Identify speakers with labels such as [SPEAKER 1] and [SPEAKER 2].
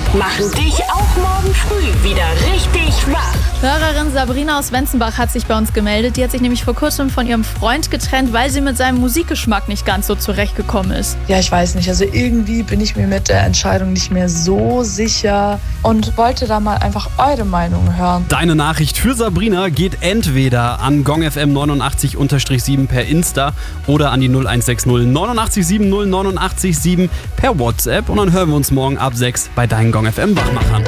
[SPEAKER 1] machen dich auch morgen früh wieder richtig wach.
[SPEAKER 2] Hörerin Sabrina aus Wenzenbach hat sich bei uns gemeldet. Die hat sich nämlich vor kurzem von ihrem Freund getrennt, weil sie mit seinem Musikgeschmack nicht ganz so zurechtgekommen ist.
[SPEAKER 3] Ja, ich weiß nicht. Also irgendwie bin ich mir mit der Entscheidung nicht mehr so sicher und wollte da mal einfach eure Meinung hören.
[SPEAKER 4] Deine Nachricht für Sabrina geht entweder an gongfm 89-7 per Insta oder an die 0160 89 70 89 7 per WhatsApp. Und dann hören wir uns morgen ab 6 bei deinen GongFM Wachmachern.